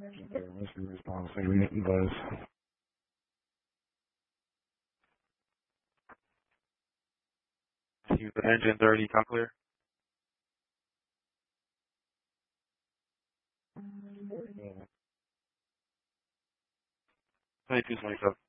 What's the response? Say we need buzz. Keep the engine 30, come clear. 2227.